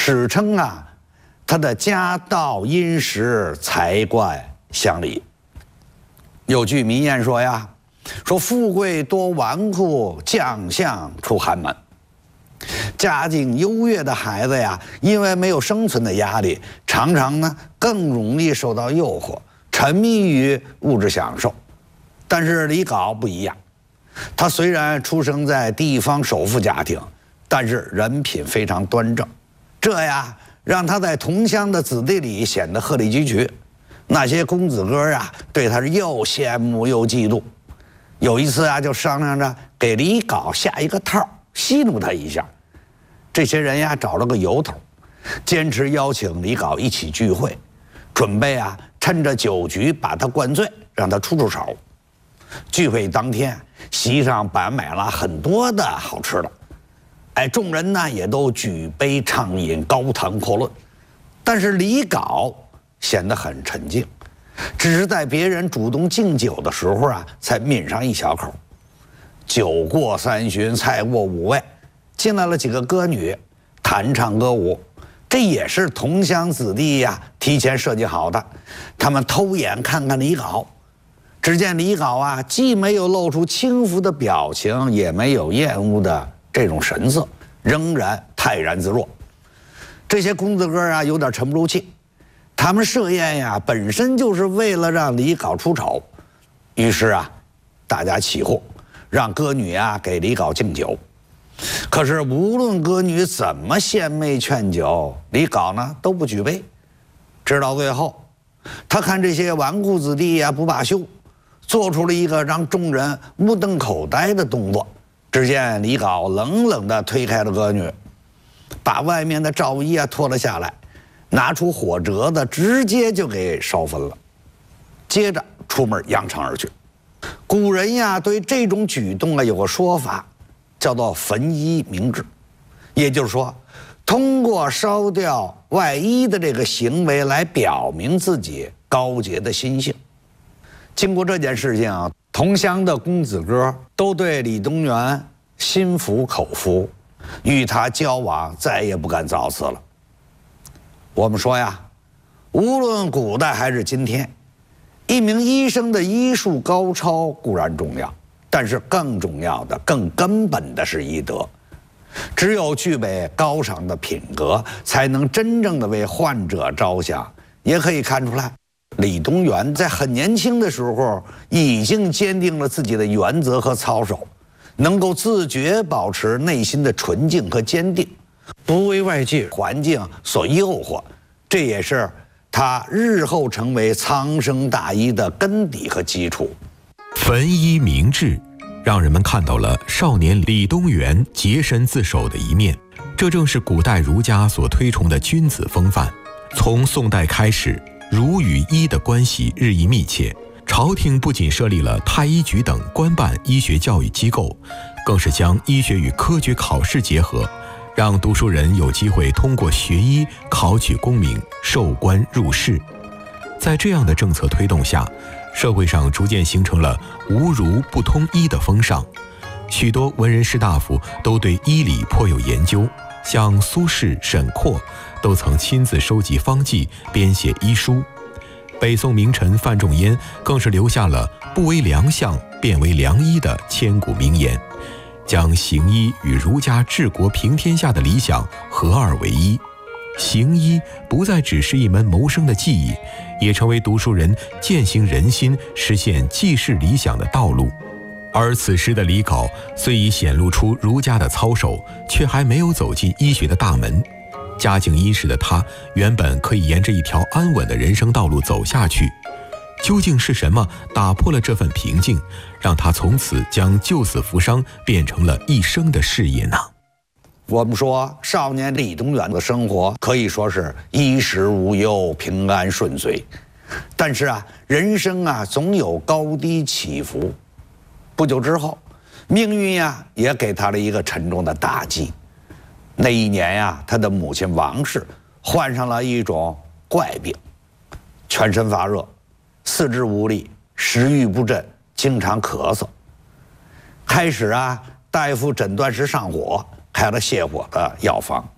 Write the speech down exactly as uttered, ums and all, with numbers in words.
史称啊，他的家道殷实，财冠乡里。有句名言说呀，说富贵多纨绔，将相出寒门。家境优越的孩子呀，因为没有生存的压力，常常呢更容易受到诱惑，沉迷于物质享受。但是李杲不一样，他虽然出生在地方首富家庭，但是人品非常端正，这呀让他在同乡的子弟里显得鹤立鸡群。那些公子哥啊，对他是又羡慕又嫉妒。有一次啊，就商量着给李杲下一个套，戏弄他一下。这些人呀找了个由头，坚持邀请李杲一起聚会，准备啊趁着酒局把他灌醉，让他出出手。聚会当天，席上摆满了很多的好吃的，哎，众人呢也都举杯畅饮，高谈阔论。但是李杲显得很沉静，只是在别人主动敬酒的时候啊，才抿上一小口。酒过三巡，菜过五味，进来了几个歌女，弹唱歌舞，这也是同乡子弟呀提前设计好的。他们偷眼看看李杲，只见李杲啊，既没有露出轻浮的表情，也没有厌恶的这种神色，仍然泰然自若。这些公子哥啊，有点沉不住气。他们设宴呀，本身就是为了让李杲出丑，于是啊，大家起哄，让歌女啊给李杲敬酒。可是无论歌女怎么献媚劝酒，李杲呢都不举杯。直到最后，他看这些纨绔子弟呀不罢休，做出了一个让众人目瞪口呆的动作。只见李杲冷冷地推开了歌女，把外面的罩衣啊脱了下来，拿出火折子，直接就给烧焚了。接着出门扬长而去。古人呀，对这种举动啊有个说法，叫做焚衣明志，也就是说，通过烧掉外衣的这个行为来表明自己高洁的心性。经过这件事情啊，同乡的公子哥都对李东垣心服口服，与他交往再也不敢造次了。我们说呀，无论古代还是今天，一名医生的医术高超固然重要，但是更重要的、更根本的是医德。只有具备高尚的品格，才能真正的为患者着想。也可以看出来，李东垣在很年轻的时候已经坚定了自己的原则和操守，能够自觉保持内心的纯净和坚定，不为外界环境所诱惑，这也是他日后成为苍生大医的根底和基础。 焚衣明志，让人们看到了少年李东垣洁身自守的一面，这正是古代儒家所推崇的君子风范。从宋代开始，儒与医的关系日益密切，朝廷不仅设立了太医局等官办医学教育机构，更是将医学与科举考试结合，让读书人有机会通过学医考取功名，授官入仕。在这样的政策推动下，社会上逐渐形成了无儒不通医的风尚，许多文人士大夫都对医理颇有研究，像苏轼、沈括都曾亲自收集方剂，编写医书。北宋名臣范仲淹更是留下了不为良相，便为良医的千古名言，将行医与儒家治国平天下的理想合二为一。行医不再只是一门谋生的技艺，也成为读书人践行人心、实现济世理想的道路。而此时的李杲虽已显露出儒家的操守，却还没有走进医学的大门。家境殷实的他，原本可以沿着一条安稳的人生道路走下去。究竟是什么打破了这份平静，让他从此将救死扶伤变成了一生的事业呢？ 我们说，少年李东垣的生活可以说是衣食无忧、平安顺遂。但是啊，人生啊总有高低起伏。不久之后，命运呀也给他了一个沉重的打击。那一年呀，他的母亲王氏患上了一种怪病，全身发热，四肢无力，食欲不振，经常咳嗽。开始啊，大夫诊断是上火，开了泻火的药方。